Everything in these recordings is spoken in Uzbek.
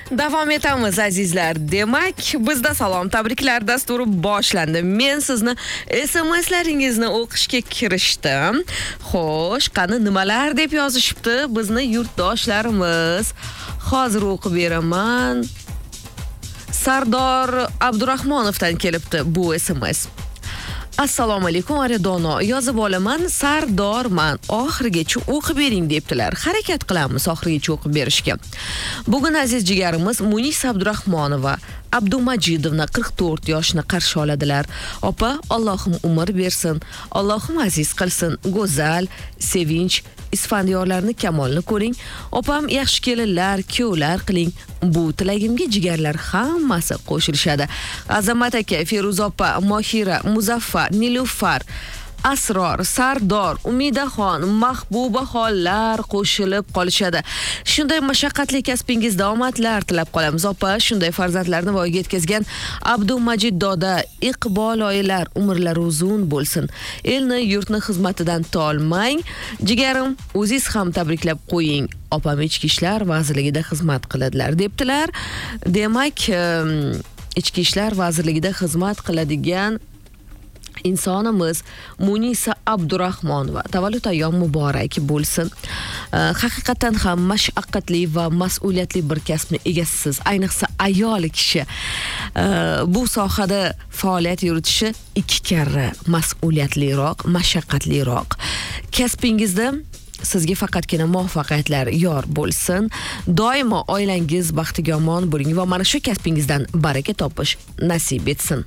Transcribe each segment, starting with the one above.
Davom etamiz azizlar. Demak, bizda salom tabriklar dasturi boshlandi. Men sizni SMSlaringizni o'qishga kirishdim. Xo'sh, qani nimalar deb yozishibdi bizni yurtdoshlarimiz? Hozir o'qib beraman. Sardor Abdurahmonovdan kelibdi bu SMS. Assalomu alaykum Aridono, yozib olaman, Sardorman, oxirigacha o'qib bering debdilar. Harakat qilamiz oxirigacha o'qib berishga. Bugun aziz jigarimiz Munis Abdurahmonova Abdumajidovna 44 yoshni qarshi oladilar. Opa, Allohim umr bersin, Allohim aziz qilsin, go'zal, sevinch, isfandiyorlarni kamolni ko'ring. Opam yaxshi kelinlar, kuyovlar qiling. Bu tilagimga jigarlar hammasi qo'shilishadi. Azamat aka, Feruz opa, Mohira, Muzaffar, Nilufar, Asror, Sardor, Umidaxon, Mahbuba xollar qo'shilib qolishadi. Shunday mashaqqatli kasbingizda omadlar tilab qolamiz opa. Shunday farzandlarni voyaga yetkazgan Abdumajid doda, Iqbol oilar umrlari uzun bo'lsin. Elni, yurtni xizmatidan tolmang. Jigarim, o'zingiz ham tabriklab qo'ying. Opam ichki ishlar vazirligida xizmat qiladilar debdilar. Demak, ichki ishlar vazirligida xizmat qiladigan insonimiz Munisa Abdurahmonova tavallud ayyom muborak bo'lsin. Haqiqatan ham mashaqqatli va mas'uliyatli bir kasbni egasisiz. Ayniqsa ayol kishi bu sohada faoliyat yuritishi 2 karra mas'uliyatliroq, mashaqqatliroq. Kasbingizda sizga faqatgina muvaffaqiyatlar yor bo'lsin. Doimo oilangiz baxtiga omon bo'ling va mana shu kasbingizdan baraka topish nasib etsin.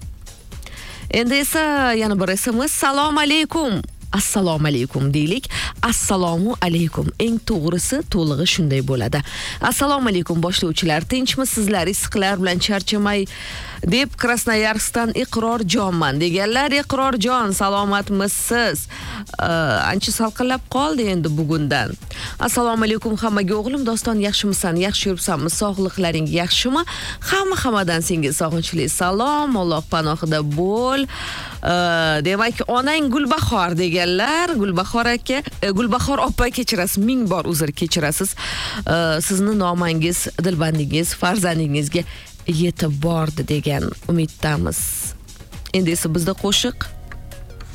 Endi esa yana bir SMS. Salom alaykum. Assalomu alaykum deylik. Assalomu alaykum. Eng to'g'risi to'lig'i shunday bo'ladi. Assalomu alaykum boshlovchilar. Tinchmisizlar? Issiqlar bilan charchamay deb Krasnoyarskdan Iqrorjonman deganlar. Iqrorjon, salomatmisiz? Ancha salqinlab qoldi endi bugundan. Assalomu alaykum hammaga o'g'lim, Doston yaxshimisan? Yaxshi yuribsanmi? Sog'liqlaring yaxshimi? Hammadan senga sog'inchli salom. Alloh panohida bo'l. Demak, onang Gulbahor deganlar. Gulbahor aka, Gulbahor opa kechirasiz, ming bor uzr kechirasiz. Sizni nomangiz, dilbandingiz farzandingizga yetib bordi degan umiddamiz. Endi esa bizda qo'shiq